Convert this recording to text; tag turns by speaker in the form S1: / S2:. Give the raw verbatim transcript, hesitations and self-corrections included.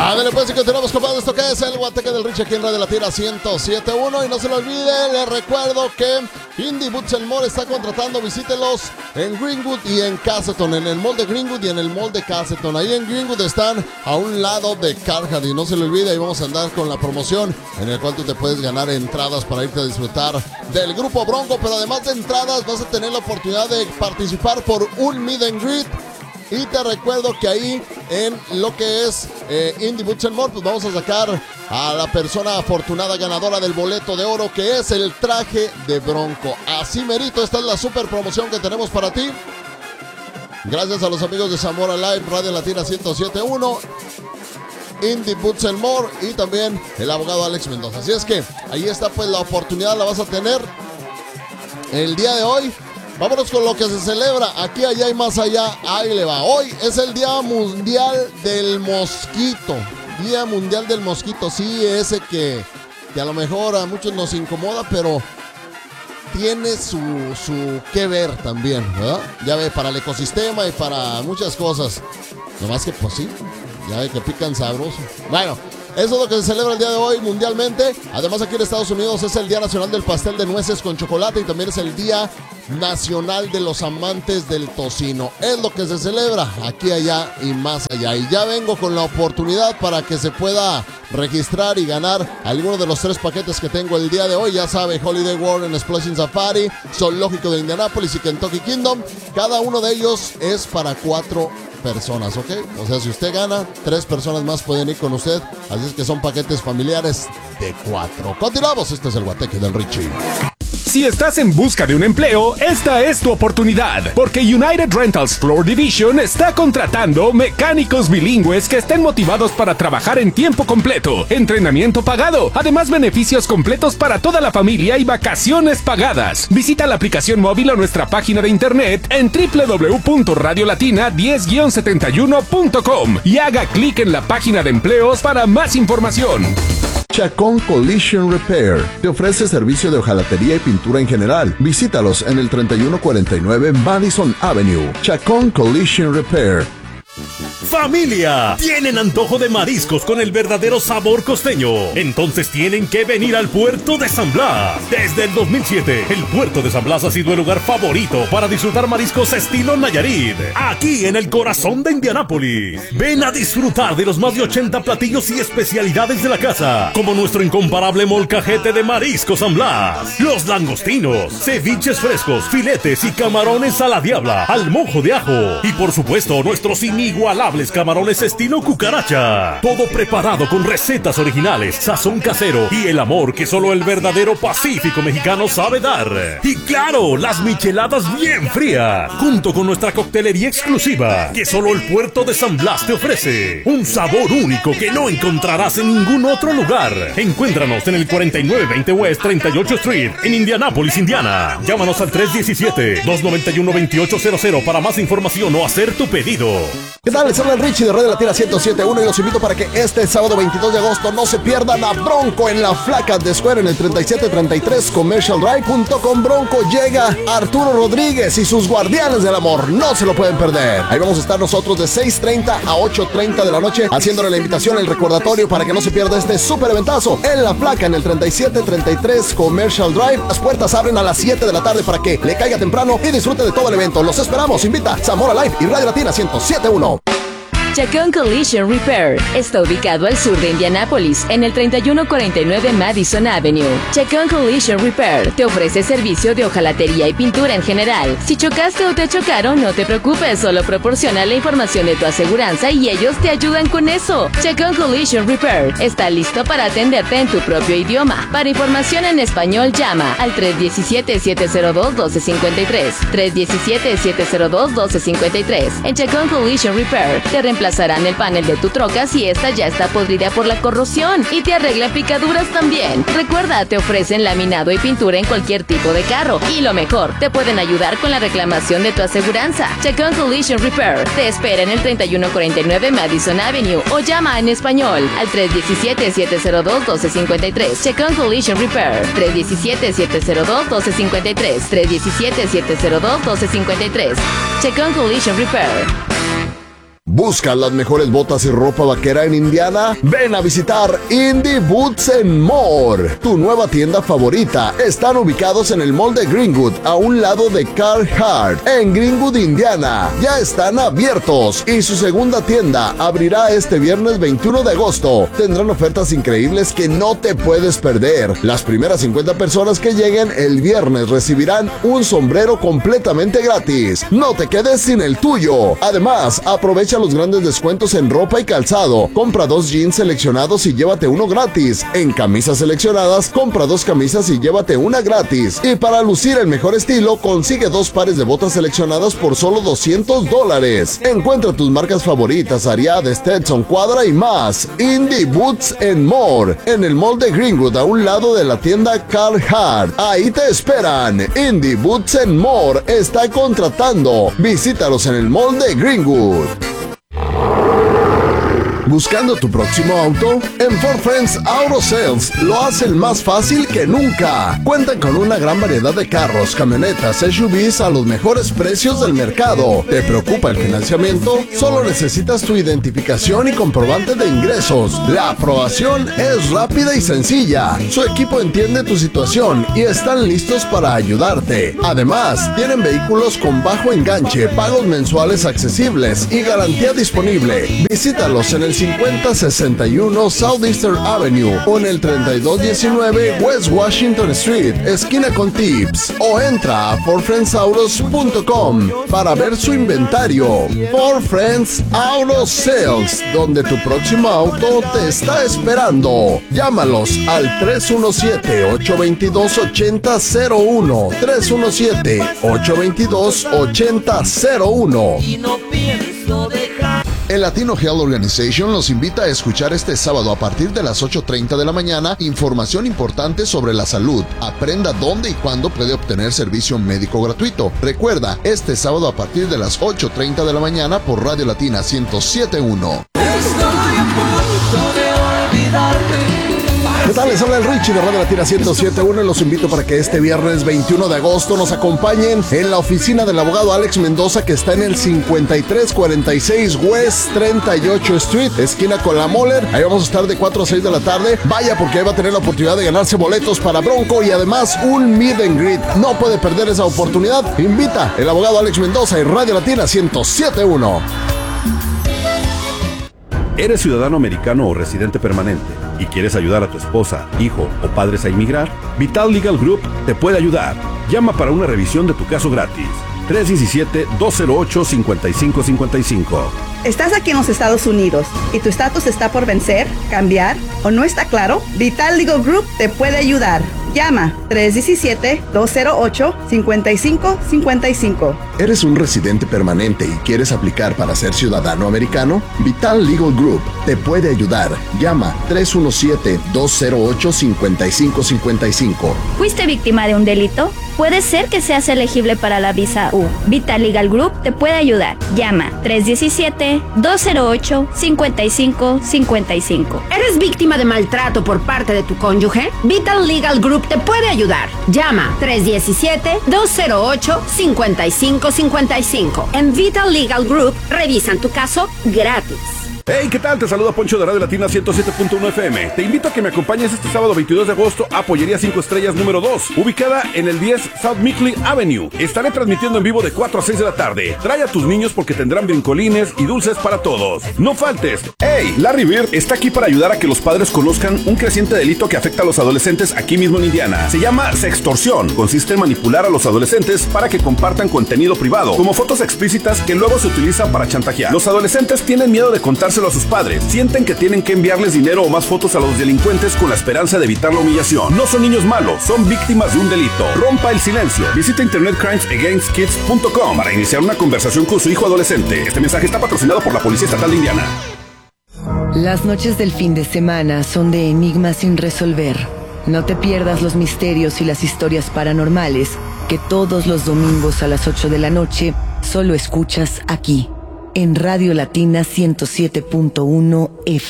S1: Ándale, pues, y continuamos, compadre. Esto que es el Guateque del Richie aquí en Radio Latina ciento siete punto uno. Y no se lo olvide, les recuerdo que Indie Boots and More está contratando. Visítelos en Greenwood y en Castleton, en el mall de Greenwood y en el mall de Castleton. Ahí en Greenwood están a un lado de Carhartt. Y no se lo olvide, ahí vamos a andar con la promoción en el cual tú te puedes ganar entradas para irte a disfrutar del Grupo Bronco. Pero además de entradas, vas a tener la oportunidad de participar por un meet and greet. Y te recuerdo que ahí en lo que es eh, Indie Boots and More, pues vamos a sacar a la persona afortunada ganadora del boleto de oro, que es el traje de Bronco. Así merito, esta es la super promoción que tenemos para ti. Gracias a los amigos de Zamora Live, Radio Latina ciento siete punto uno, Indie Boots and More y también el abogado Alex Mendoza. Así es que ahí está, pues la oportunidad la vas a tener el día de hoy. Vámonos con lo que se celebra aquí, allá y más allá. Ahí le va. Hoy es el Día Mundial del Mosquito. Día Mundial del Mosquito. Sí, ese que, que a lo mejor a muchos nos incomoda, pero tiene su, su que ver también, ¿verdad? Ya ve, para el ecosistema y para muchas cosas. Nomás que, pues sí, ya ve que pican sabroso. Bueno, eso es lo que se celebra el día de hoy mundialmente. Además, aquí en Estados Unidos es el Día Nacional del Pastel de Nueces con Chocolate y también es el Día Nacional de los Amantes del Tocino. Es lo que se celebra aquí, allá y más allá. Y ya vengo con la oportunidad para que se pueda registrar y ganar alguno de los tres paquetes que tengo el día de hoy. Ya sabe, Holiday World en Splashing Safari, Zoológico de Indianápolis y Kentucky Kingdom. Cada uno de ellos es para cuatro personas, ¿ok? O sea, si usted gana, tres personas más pueden ir con usted. Así es que son paquetes familiares de cuatro. Continuamos, este es el Guateque del Richie.
S2: Si estás en busca de un empleo, esta es tu oportunidad, porque United Rentals Floor Division está contratando mecánicos bilingües que estén motivados para trabajar en tiempo completo, entrenamiento pagado, además beneficios completos para toda la familia y vacaciones pagadas. Visita la aplicación móvil o nuestra página de internet en doble u doble u doble u punto radio latina diez guion setenta y uno punto com y haga clic en la página de empleos para más información.
S3: Chacón Collision Repair te ofrece servicio de hojalatería y pintura en general. Visítalos en el treinta y uno cuarenta y nueve Madison Avenue. Chacón Collision Repair.
S4: ¡Familia! ¿Tienen antojo de mariscos con el verdadero sabor costeño? Entonces tienen que venir al puerto de San Blas. Desde el dos mil siete, el puerto de San Blas ha sido el lugar favorito para disfrutar mariscos estilo Nayarit. Aquí en el corazón de Indianápolis. Ven a disfrutar de los más de ochenta platillos y especialidades de la casa, como nuestro incomparable molcajete de mariscos San Blas, los langostinos, ceviches frescos, filetes y camarones a la diabla, al mojo de ajo y por supuesto nuestros inigualables camarones estilo cucaracha. Todo preparado con recetas originales, sazón casero y el amor que solo el verdadero Pacífico mexicano sabe dar. Y claro, las micheladas bien frías, junto con nuestra coctelería exclusiva que solo el puerto de San Blas te ofrece. Un sabor único que no encontrarás en ningún otro lugar. Encuéntranos en el cuarenta y nueve veinte West treinta y ocho Street en Indianápolis, Indiana. Llámanos al tres uno siete, dos nueve uno, dos ocho cero cero para más información o hacer tu pedido.
S1: ¿Qué tal? Les habla el Richie de Radio Latina ciento siete punto uno y los invito para que este sábado veintidós de agosto no se pierdan a Bronco en la Flaca de Square en el treinta y siete treinta y tres Commercial Drive. Junto con Bronco llega Arturo Rodríguez y sus Guardianes del Amor. No se lo pueden perder. Ahí vamos a estar nosotros de seis treinta a ocho treinta de la noche haciéndole la invitación, el recordatorio para que no se pierda este súper eventazo en la Flaca en el treinta y siete treinta y tres Commercial Drive. Las puertas abren a las siete de la tarde para que le caiga temprano y disfrute de todo el evento. Los esperamos. Invita Zamora Live y Radio Latina ciento siete punto uno.
S5: Chacón Collision Repair está ubicado al sur de Indianápolis, en el treinta y uno cuarenta y nueve Madison Avenue. Chacón Collision Repair te ofrece servicio de hojalatería y pintura en general. Si chocaste o te chocaron, no te preocupes, solo proporciona la información de tu aseguranza y ellos te ayudan con eso. Chacón Collision Repair está listo para atenderte en tu propio idioma. Para información en español, llama al tres uno siete, siete cero dos, uno dos cinco tres, tres uno siete, siete cero dos, uno dos cinco tres. En Chacón Collision Repair te reemplazarán el panel de tu troca si esta ya está podrida por la corrosión y te arreglan picaduras también. Recuerda, te ofrecen laminado y pintura en cualquier tipo de carro y lo mejor, te pueden ayudar con la reclamación de tu aseguranza. Chacón Collision Repair te espera en el treinta y uno cuarenta y nueve Madison Avenue o llama en español al tres uno siete, siete cero dos, uno dos cinco tres. Chacón Collision Repair tres uno siete, siete cero dos, uno dos cinco tres, tres uno siete, siete cero dos, uno dos cinco tres. Chacón Collision Repair.
S3: ¿Buscas las mejores botas y ropa vaquera en Indiana? Ven a visitar Indie Boots and More, tu nueva tienda favorita. Están ubicados en el mall de Greenwood, a un lado de Carhartt, en Greenwood, Indiana. Ya están abiertos y su segunda tienda abrirá este viernes veintiuno de agosto. Tendrán ofertas increíbles que no te puedes perder. Las primeras cincuenta personas que lleguen el viernes recibirán un sombrero completamente gratis. No te quedes sin el tuyo. Además, aprovecha los grandes descuentos en ropa y calzado. Compra dos jeans seleccionados y llévate uno gratis. En camisas seleccionadas, compra dos camisas y llévate una gratis. Y para lucir el mejor estilo, consigue dos pares de botas seleccionadas por solo doscientos dólares. Encuentra tus marcas favoritas, Ariat, Stetson, Cuadra y más. Indie Boots and More, en el mall de Greenwood, a un lado de la tienda Carhartt. Ahí te esperan. Indie Boots and More está contratando. Visítalos en el mall de Greenwood. ¿Buscando tu próximo auto? En Ford Friends Auto Sales lo hacen más fácil que nunca. Cuentan con una gran variedad de carros, camionetas, S U Vs a los mejores precios del mercado. ¿Te preocupa el financiamiento? Solo necesitas tu identificación y comprobante de ingresos. La aprobación es rápida y sencilla. Su equipo entiende tu situación y están listos para ayudarte. Además, tienen vehículos con bajo enganche, pagos mensuales accesibles y garantía disponible. Visítalos en el cincuenta sesenta y uno Southeastern Avenue o en el treinta y dos diecinueve West Washington Street, esquina con Tips, o entra a ford friends autos punto com para ver su inventario. Ford Friends Auto Sales, donde tu próximo auto te está esperando. Llámalos al tres uno siete, ocho dos dos, ocho cero cero uno, tres uno siete, ocho dos dos, ocho cero cero uno.
S6: Y no pienso dejar.
S3: El Latino Health Organization los invita a escuchar este sábado a partir de las ocho treinta de la mañana información importante sobre la salud. Aprenda dónde y cuándo puede obtener servicio médico gratuito. Recuerda, este sábado a partir de las ocho treinta de la mañana por Radio Latina ciento siete punto uno.
S6: Estoy a punto de olvidarte.
S1: ¿Qué tal? Les habla el Richie de Radio Latina ciento siete punto uno y los invito para que este viernes veintiuno de agosto nos acompañen en la oficina del abogado Alex Mendoza, que está en el cincuenta y tres cuarenta y seis West treinta y ocho Street, esquina con la Moller. Ahí vamos a estar de cuatro a seis de la tarde. Vaya, porque ahí va a tener la oportunidad de ganarse boletos para Bronco y además un meet and greet. No puede perder esa oportunidad. Invita el abogado Alex Mendoza y Radio Latina ciento siete punto uno.
S4: ¿Eres ciudadano americano o residente permanente y quieres ayudar a tu esposa, hijo o padres a inmigrar? Vital Legal Group te puede ayudar. Llama para una revisión de tu caso gratis. tres uno siete, dos cero ocho, cinco cinco cinco cinco.
S7: ¿Estás aquí en los Estados Unidos y tu estatus está por vencer, cambiar o no está claro? Vital Legal Group te puede ayudar. Llama tres uno siete, dos cero ocho, cinco cinco cinco cinco.
S3: ¿Eres un residente permanente y quieres aplicar para ser ciudadano americano? Vital Legal Group te puede ayudar. Llama tres uno siete, dos cero ocho, cinco cinco cinco cinco.
S8: ¿Fuiste víctima de un delito? Puede ser que seas elegible para la visa U. Vital Legal Group te puede ayudar. Llama tres uno siete, dos cero ocho, cinco cinco cinco cinco.
S9: ¿Eres víctima de maltrato por parte de tu cónyuge? Vital Legal Group te puede ayudar. Llama tres uno siete, dos cero ocho, cinco cinco cinco cinco. En Vital Legal Group revisan tu caso gratis.
S4: Hey, ¿qué tal? Te saluda Poncho de Radio Latina ciento siete punto uno F M. Te invito a que me acompañes este sábado veintidós de agosto a Pollería cinco Estrellas número dos, ubicada en el diez South Mickley Avenue. Estaré transmitiendo en vivo de cuatro a seis de la tarde. Trae a tus niños porque tendrán brincolines y dulces para todos. ¡No faltes! Hey, Larry Bird está aquí para ayudar a que los padres conozcan un creciente delito que afecta a los adolescentes aquí mismo en Indiana. Se llama sextorsión. Consiste en manipular a los adolescentes para que compartan contenido privado, como fotos explícitas que luego se utilizan para chantajear. Los adolescentes tienen miedo de contarse a sus padres. Sienten que tienen que enviarles dinero o más fotos a los delincuentes con la esperanza de evitar la humillación. No son niños malos, son víctimas de un delito. Rompa el silencio. Visita internet crimes against kids punto com para iniciar una conversación con su hijo adolescente. Este mensaje está patrocinado por la Policía Estatal de Indiana.
S10: Las noches del fin de semana son de enigmas sin resolver. No te pierdas los misterios y las historias paranormales que todos los domingos a las ocho de la noche solo escuchas aquí, en Radio Latina ciento siete punto uno F